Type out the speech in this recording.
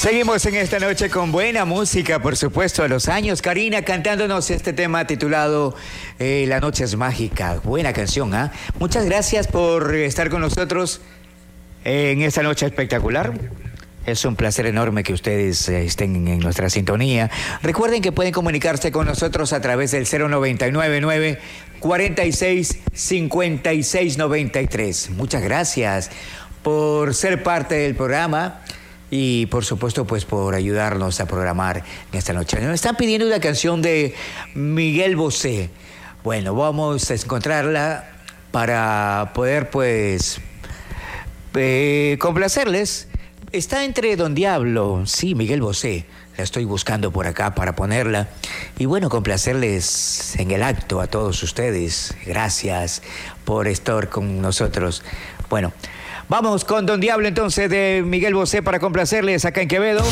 Seguimos en esta noche con buena música, por supuesto, a los años. Karina cantándonos este tema titulado La noche es mágica. Buena canción, ¿ah? Muchas gracias por estar con nosotros en esta noche espectacular. Es un placer enorme que ustedes estén en nuestra sintonía. Recuerden que pueden comunicarse con nosotros a través del 0999 46 56 93. Muchas gracias por ser parte del programa. Y por supuesto, pues por ayudarnos a programar en esta noche. Nos están pidiendo una canción de Miguel Bosé. Bueno, vamos a encontrarla para poder, pues, complacerles. Está entre Don Diablo, sí, Miguel Bosé. La estoy buscando por acá para ponerla. Y bueno, complacerles en el acto a todos ustedes. Gracias por estar con nosotros. Bueno, vamos con Don Diablo entonces de Miguel Bosé para complacerles acá en Quevedo.